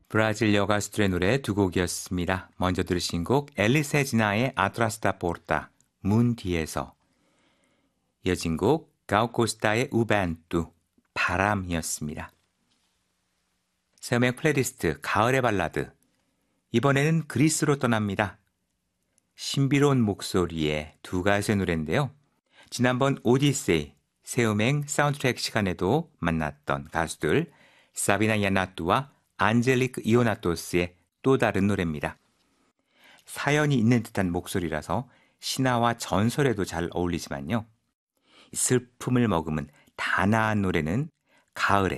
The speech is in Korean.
브라질 여가수들의 노래 두 곡이었습니다. 먼저 들으신 곡 엘리스 헤지나의 아트라스 다 포르타, 문 뒤에서. 이어진 곡 가우코스타의 우벤투, 바람이었습니다. 세음의 플레이리스트 가을의 발라드. 이번에는 그리스로 떠납니다. 신비로운 목소리의 두 가수의 노래인데요. 지난번 오디세이, 세음행 사운드트랙 시간에도 만났던 가수들 사비나 야나뚜와 안젤리크 이오나토스의 또 다른 노래입니다. 사연이 있는 듯한 목소리라서 신화와 전설에도 잘 어울리지만요. 슬픔을 머금은 단아한 노래는 가을에